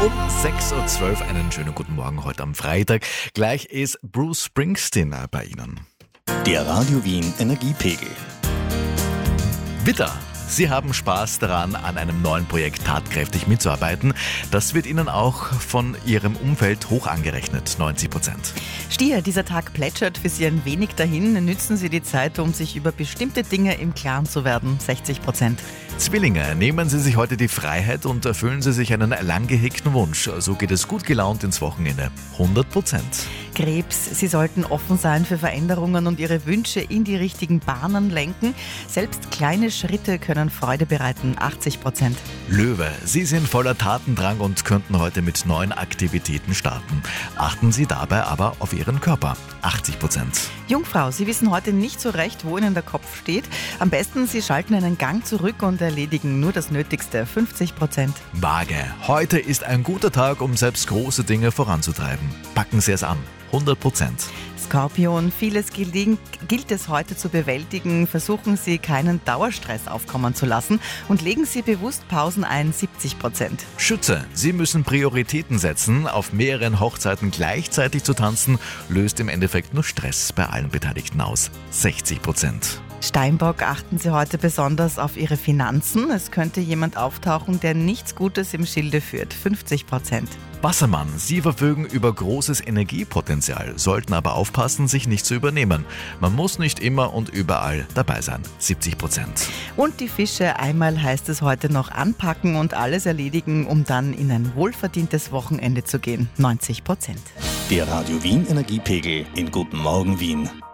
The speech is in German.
Um 6.12 Uhr einen schönen guten Morgen heute am Freitag. Gleich ist Bruce Springsteen bei Ihnen. Der Radio Wien Energiepegel. Widder, Sie haben Spaß daran, an einem neuen Projekt tatkräftig mitzuarbeiten. Das wird Ihnen auch von Ihrem Umfeld hoch angerechnet, 90%. Stier, dieser Tag plätschert für Sie ein wenig dahin. Nützen Sie die Zeit, um sich über bestimmte Dinge im Klaren zu werden, 60%. Zwillinge, nehmen Sie sich heute die Freiheit und erfüllen Sie sich einen lang gehegten Wunsch. So geht es gut gelaunt ins Wochenende, 100%. Krebs, Sie sollten offen sein für Veränderungen und Ihre Wünsche in die richtigen Bahnen lenken. Selbst kleine Schritte können Freude bereiten, 80%. Löwe, Sie sind voller Tatendrang und könnten heute mit neuen Aktivitäten starten. Achten Sie dabei aber auf Ihren Körper, 80%. Jungfrau, Sie wissen heute nicht so recht, wo Ihnen der Kopf steht. Am besten, Sie schalten einen Gang zurück und erledigen nur das Nötigste, 50%. Waage, heute ist ein guter Tag, um selbst große Dinge voranzutreiben. Packen Sie es an, 100%. Skorpion, vieles gilt es heute zu bewältigen. Versuchen Sie, keinen Dauerstress aufkommen zu lassen und legen Sie bewusst Pausen ein, 70%. Schütze, Sie müssen Prioritäten setzen. Auf mehreren Hochzeiten gleichzeitig zu tanzen, löst im Endeffekt nur Stress bei allen Beteiligten aus, 60%. Steinbock, achten Sie heute besonders auf Ihre Finanzen. Es könnte jemand auftauchen, der nichts Gutes im Schilde führt, 50%. Wassermann, Sie verfügen über großes Energiepotenzial, sollten aber aufpassen, sich nicht zu übernehmen. Man muss nicht immer und überall dabei sein, 70%. Und die Fische, einmal heißt es heute noch anpacken und alles erledigen, um dann in ein wohlverdientes Wochenende zu gehen, 90%. Der Radio Wien Energiepegel in Guten Morgen Wien.